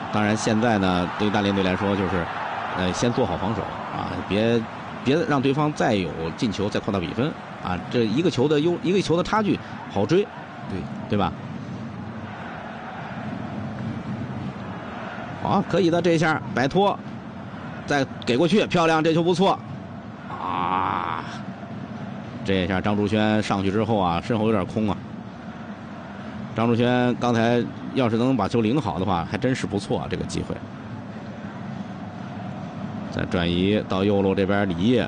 当然现在呢，对于大连队来说就是，先做好防守啊，别让对方再有进球，再扩大比分啊。这一个球的差距好追，对吧？好，可以的，这一下摆脱，再给过去，漂亮，这球不错啊。这一下张竹轩上去之后啊，身后有点空啊。张竹轩刚才要是能把球领好的话，还真是不错啊，这个机会。再转移到右路这边，李烨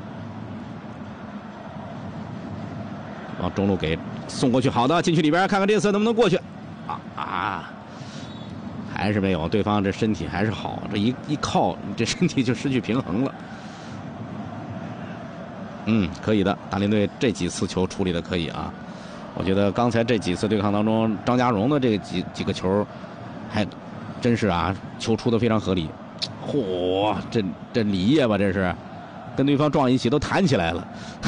往中路给送过去，好的，禁区里边看看这次能不能过去啊！还是没有，对方这身体还是好，这一靠，这身体就失去平衡了。可以的，大连队这几次球处理的可以啊。我觉得刚才这几次对抗当中，张家荣的这几个球，还真是啊，球出的非常合理。嚯，这李烨吧，这是跟对方撞一起都弹起来了。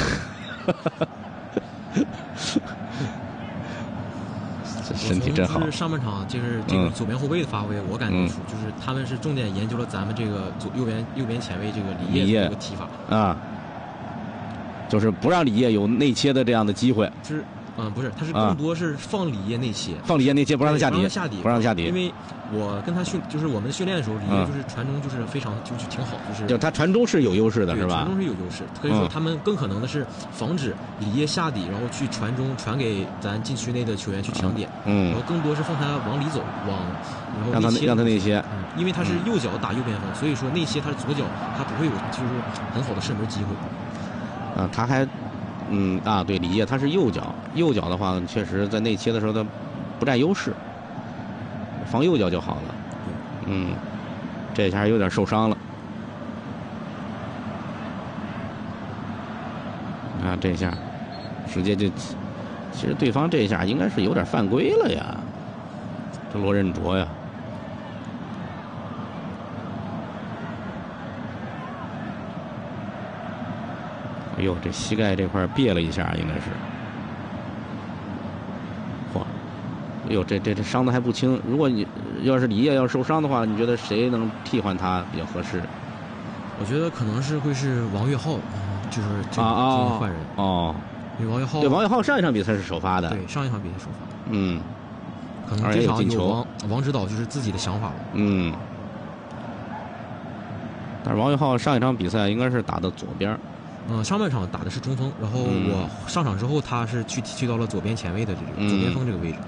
这身体真好。 就是上半场就是这个左边后卫的发挥，我感觉就是他们是重点研究了咱们这个右边前卫这个李烨的这个踢法啊，就是不让李烨有内切的这样的机会。 就是不是，他是更多是放李烨内切， 不让他下底，不让他下底。 因为我跟他就是我们训练的时候，李烨就是传中就是非常就是挺好，就他传中是有优势的，是吧？ 传中是有优势，所以说他们更可能的是防止李烨下底，然后去传中传给咱禁区内的球员去抢点，然后更多是放他往里走，然后让他内切， 因为他是右脚打右边锋，所以说内切他是左脚，他不会有就是很好的射门机会。 他还。对，李烨他是右脚的话，确实在内切的时候他不占优势，防右脚就好了。这下有点受伤了。你看这下，直接就，其实对方这下应该是有点犯规了呀，这罗振卓呀。哎呦，这膝盖这块别了一下，应该是。嚯！哎呦，这伤的还不轻。如果你要是李烨要受伤的话，你觉得谁能替换他比较合适？ 我觉得可能会是王岳浩，就是换人。因为王岳浩， 对，王岳浩上一场比赛是首发的。 对，上一场比赛首发。可能这场有王指导就是自己的想法了。 但是王岳浩上一场比赛应该是打的左边。 上半场打的是中锋，然后我上场之后他是去到了左边前卫的这个左边锋这个位置。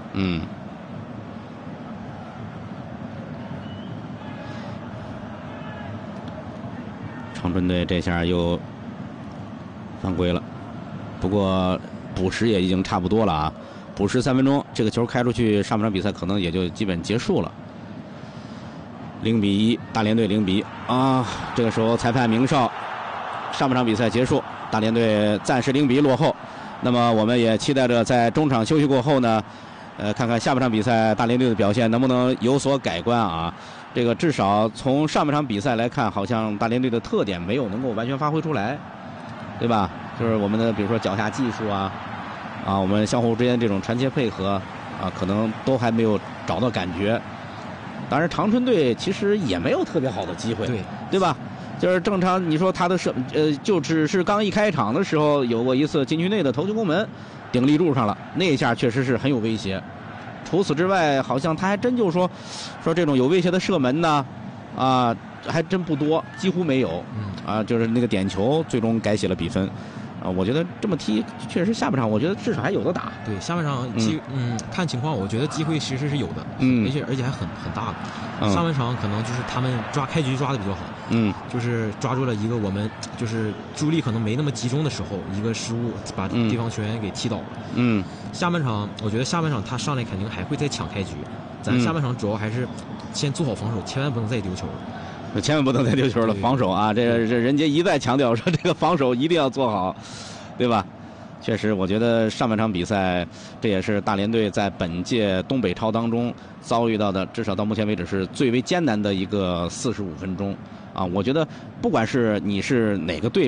长春队这下又犯规了，不过补时也已经差不多了啊，补时3分钟，这个球开出去，上半场比赛可能也就基本结束了。0-1，大连队0-1啊！这个时候裁判鸣哨。上半场比赛结束，大连队暂时0-1落后。那么我们也期待着在中场休息过后呢，看看下半场比赛大连队的表现能不能有所改观啊。这个至少从上半场比赛来看，好像大连队的特点没有能够完全发挥出来，对吧？就是我们的比如说脚下技术啊，我们相互之间这种传切配合啊，可能都还没有找到感觉。当然，长春队其实也没有特别好的机会，对吧？就是正常，你说他的就只是刚一开场的时候有过一次禁区内的头球攻门，顶立柱上了，那一下确实是很有威胁。除此之外，好像他还真就说这种有威胁的射门呢，还真不多，几乎没有。就是那个点球最终改写了比分。我觉得这么踢确实下半场，我觉得至少还有的打。 对，下半场看情况，我觉得机会其实是有的，而且还很大的。上半场可能就是他们开局抓的比较好，就是抓住了一个我们就是注意力可能没那么集中的时候，一个失误把对方球员给踢倒了。下半场我觉得下半场他上来肯定还会再抢开局，咱下半场主要还是先做好防守，千万不能再丢球了。 千万不能再丢球了，防守啊！这人家一再强调说，这个防守一定要做好，对吧？确实，我觉得上半场比赛，这也是大连队在本届东北超当中遭遇到的，至少到目前为止是最为艰难的一个45分钟啊！我觉得，不管是你是哪个队吧，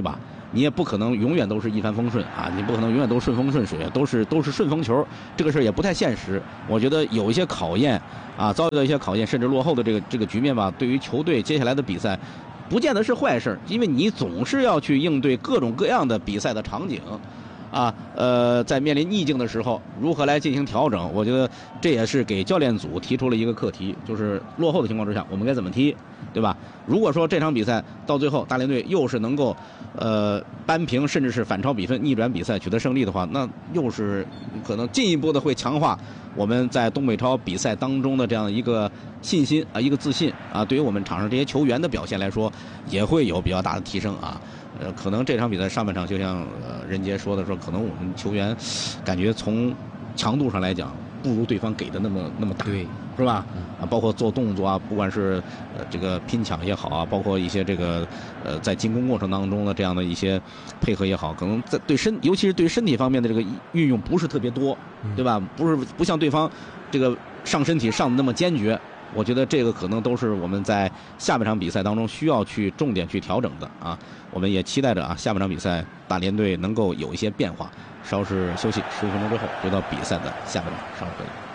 你也不可能永远都是一帆风顺啊，你不可能永远都顺风顺水，都是顺风球，这个事儿也不太现实。我觉得有一些考验啊，遭遇到一些考验，甚至落后的这个局面吧，对于球队接下来的比赛，不见得是坏事，因为你总是要去应对各种各样的比赛的场景。啊，在面临逆境的时候，如何来进行调整？我觉得这也是给教练组提出了一个课题，就是落后的情况之下，我们该怎么踢，对吧？如果说这场比赛到最后大连队又是能够，扳平甚至是反超比分逆转比赛取得胜利的话，那又是可能进一步的会强化我们在东北超比赛当中的这样一个信心啊，一个自信啊，对于我们场上这些球员的表现来说，也会有比较大的提升啊。可能这场比赛上半场就像任杰说的说，可能我们球员感觉从强度上来讲不如对方给的那么大， 对， 是吧？啊，包括做动作啊，不管是这个拼抢也好啊，包括一些这个在进攻过程当中的这样的一些配合也好，可能在尤其是对身体方面的这个运用不是特别多，对吧？不像对方这个上身体上的那么坚决。我觉得这个可能都是我们在下半场比赛当中需要去重点去调整的啊。我们也期待着啊，下半场比赛大连队能够有一些变化。稍事休息15分钟之后，回到比赛的下半场，稍后回来。